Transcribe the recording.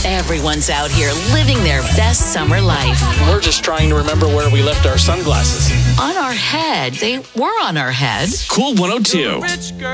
Everyone's out here living their best summer life. We're just trying to remember where we left our sunglasses. On our head. They were on our head. Cool 102.